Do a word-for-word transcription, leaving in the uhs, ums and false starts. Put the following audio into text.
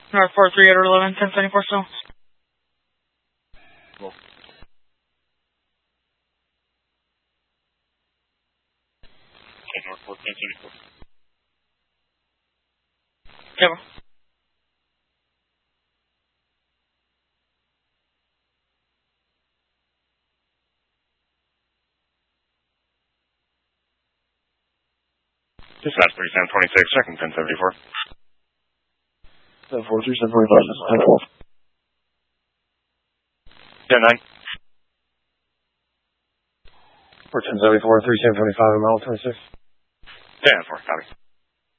North four three eight eleven, ten seventy-four still. Cool. Okay, North four ten seventy-four. Cable. Dispatch thirty-seven twenty-six, checking ten seventy-four. seven four three seven forty-five, this is ten twelve. ten nine. For ten seventy-four, three seven twenty-five, mile twenty-six. ten four, copy.